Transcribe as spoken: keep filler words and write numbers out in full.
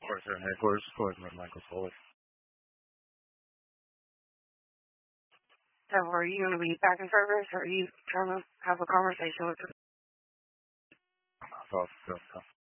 Course and headquarters, course, Michael Solis. So are you going to be back in service, or are you trying to have a conversation with them? I thought so.